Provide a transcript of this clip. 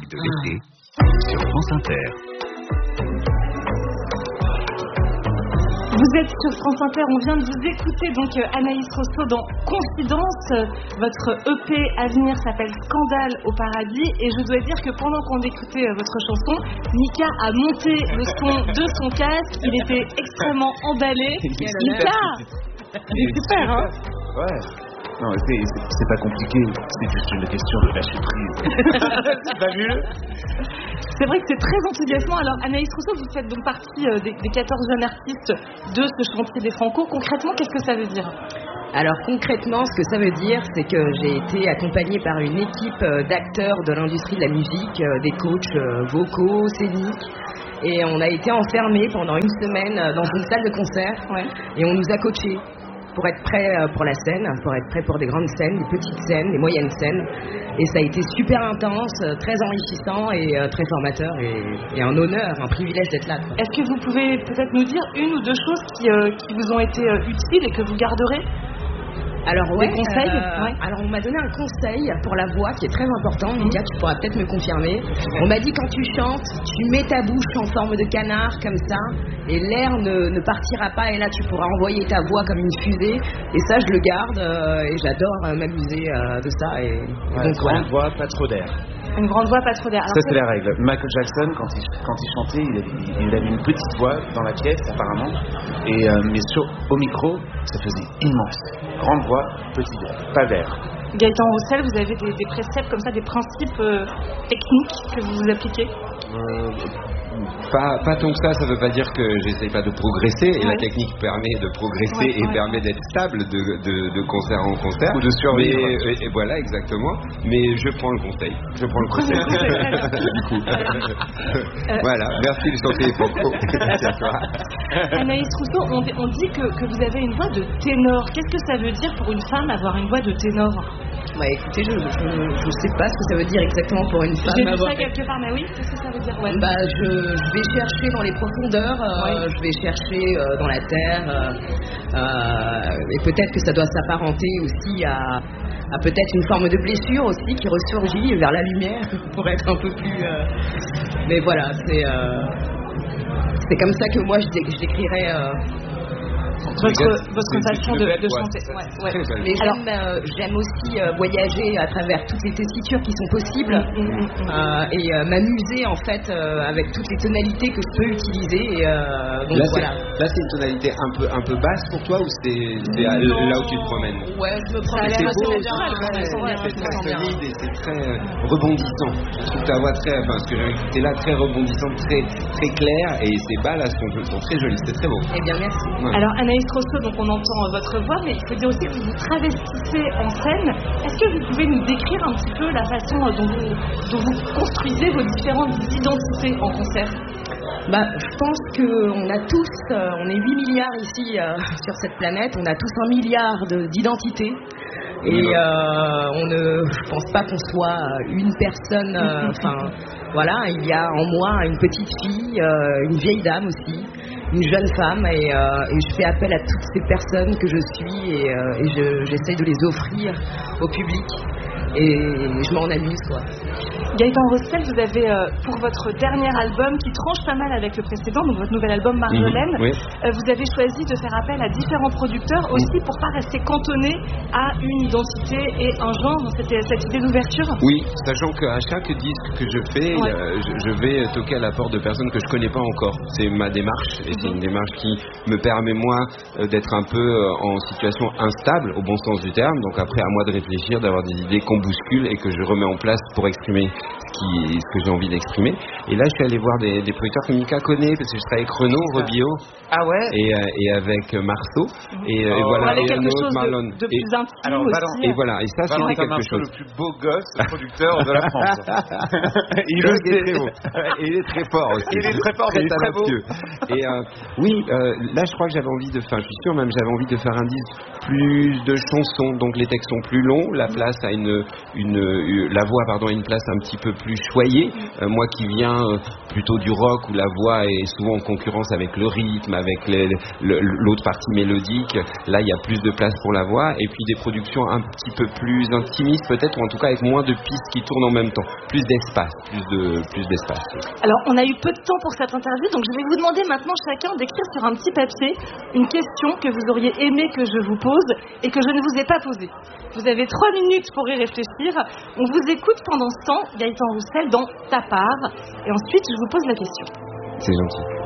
de l'été sur France Inter. Vous êtes sur France Inter, on vient de vous écouter donc Anaïs Rousseau dans Confidence. Votre EP à venir s'appelle Scandale au paradis et je dois dire que pendant qu'on écoutait votre chanson, Mika a monté le son de son casque, il était extrêmement emballé. Mika, il est super, hein? Ouais. Non, c'est pas compliqué, c'est juste une question de lâcher prise. C'est fabuleux. C'est vrai que c'est très enthousiasmant. Alors Anaïs Rousseau, vous faites donc partie des 14 jeunes artistes de ce chantier des Franco. Concrètement, qu'est-ce que ça veut dire? Alors concrètement, ce que ça veut dire, c'est que j'ai été accompagnée par une équipe d'acteurs de l'industrie de la musique, des coachs vocaux, scéniques. Et on a été enfermés pendant une semaine dans une salle de concert. Ouais. Et on nous a coachés pour être prêts pour la scène, pour être prêts pour des grandes scènes, des petites scènes, des moyennes scènes. Et ça a été super intense, très enrichissant et très formateur et un honneur, un privilège d'être là. Quoi. Est-ce que vous pouvez peut-être nous dire une ou deux choses qui vous ont été utiles et que vous garderez? Alors des conseils Alors on m'a donné un conseil pour la voix qui est très important. Mika, tu pourras peut-être me confirmer. On m'a dit quand tu chantes, tu mets ta bouche en forme de canard comme ça et l'air ne partira pas et là tu pourras envoyer ta voix comme une fusée et ça je le garde et j'adore m'amuser de ça et donc grande voix, pas trop d'air. Une grande voix, pas trop d'air. Ça, c'est la règle. Michael Jackson, quand il chantait, il avait une petite voix dans la pièce, apparemment. Mais au micro, ça faisait immense. Grande voix, petite voix, pas d'air. Gaëtan Roussel, vous avez des préceptes comme ça, des principes techniques que vous appliquez? Pas tant que ça veut pas dire que j'essaye pas de progresser et la technique permet de progresser et permet d'être stable de concert en concert ou de survivre et voilà exactement, mais je prends le conseil du coup voilà, merci le chantier Franco. Merci à toi. Anaïs Rousseau, on dit que vous avez une voix de ténor. Qu'est-ce que ça veut dire pour une femme avoir une voix de ténor? Bah écoutez, je sais pas ce que ça veut dire exactement pour une femme. J'ai vu ça quelque part, mais oui, qu'est-ce que ça veut dire? Bah je vais chercher dans les profondeurs, je vais chercher dans la terre, et peut-être que ça doit s'apparenter aussi à peut-être une forme de blessure aussi qui ressurgit vers la lumière pour être un peu plus. Mais voilà, c'est comme ça que moi je décrirais. Votre façon de chanter. Mais j'aime aussi voyager à travers toutes les tessitures qui sont possibles et m'amuser en fait avec toutes les tonalités que je peux utiliser. Donc là, c'est une tonalité un peu basse pour toi ou c'est là où tu te promènes? Ouais, je me promène. C'est beau, c'est très solide et c'est très rebondissant. Je trouve ta voix t'es là très rebondissante, très claire et ces bas là sont très jolies, c'est très beau. Eh bien merci. Ouais. Alors Anaïs Rousseau, donc on entend votre voix, mais il faut dire aussi que vous travestissez en scène. Est-ce que vous pouvez nous décrire un petit peu la façon dont vous construisez vos différentes identités en concert? Je pense qu'on a tous, on est 8 milliards ici sur cette planète, on a tous 1 milliard d'identités. Et je pense pas qu'on soit une personne. Voilà, il y a en moi une petite fille, une vieille dame aussi, une jeune femme, et je fais appel à toutes ces personnes que je suis et j'essaye de les offrir au public. Et je m'en amuse, quoi. Gaëtan Roussel, vous avez pour votre dernier album qui tranche pas mal avec le précédent, donc votre nouvel album Marjolaine, vous avez choisi de faire appel à différents producteurs aussi pour pas rester cantonné à une identité et un genre. C'était cette idée d'ouverture? Oui, sachant qu'à chaque disque que je fais, je vais toquer à la porte de personnes que je connais pas encore. C'est ma démarche et c'est une démarche qui me permet moi d'être un peu en situation instable au bon sens du terme. Donc après à moi de réfléchir, d'avoir des idées qu'on bouscule et que je remets en place pour exprimer ce que j'ai envie d'exprimer. Et là je suis allé voir des producteurs que Mika connaît parce que je travaille avec Renaud Rebillot et avec Marceau et voilà, et quelque chose Marlon de plus intime. Alors, aussi. Et voilà, et ça c'est quelque chose. Le plus beau gosse producteur de la France. Il est très beau. Et il est très fort aussi. Il est très fort, très talentueux. Et là je crois que j'avais envie de faire, je suis sûr même j'avais envie de faire un disque plus de chansons, donc les textes sont plus longs, la place a la voix a une place un petit peu plus choyé. Moi qui viens plutôt du rock où la voix est souvent en concurrence avec le rythme, avec l'autre partie mélodique, là il y a plus de place pour la voix, et puis des productions un petit peu plus intimistes peut-être, ou en tout cas avec moins de pistes qui tournent en même temps, plus d'espace, plus d'espace. Alors on a eu peu de temps pour cette interview, donc je vais vous demander maintenant chacun d'écrire sur un petit papier une question que vous auriez aimé que je vous pose et que je ne vous ai pas posée. Vous avez 3 minutes pour y réfléchir. On vous écoute pendant ce temps, Gaëtan Roussel, dans Ta part, et ensuite je vous pose la question. C'est gentil.